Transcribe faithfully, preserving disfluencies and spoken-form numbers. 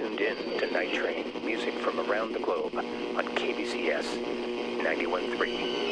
tuned in to Night Train, music from around the globe on K B C S ninety-one point three.